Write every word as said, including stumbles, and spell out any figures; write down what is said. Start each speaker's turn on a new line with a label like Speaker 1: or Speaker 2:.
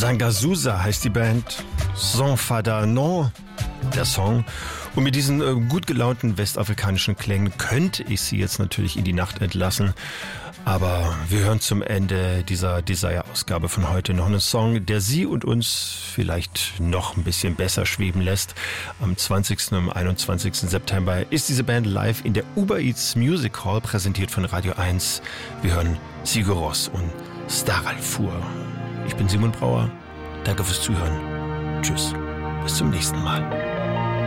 Speaker 1: Sangazusa heißt die Band, Sans Fada Non, der Song. Und mit diesen äh, gut gelaunten westafrikanischen Klängen könnte ich sie jetzt natürlich in die Nacht entlassen. Aber wir hören zum Ende dieser Desire-Ausgabe von heute noch einen Song, der Sie und uns vielleicht noch ein bisschen besser schweben lässt. Am zwanzigsten und einundzwanzigsten September ist diese Band live in der Uber Eats Music Hall, präsentiert von Radio eins. Wir hören Sigur Rós und Staralfur. Ich bin Simon Brauer. Danke fürs Zuhören. Tschüss. Bis zum nächsten Mal.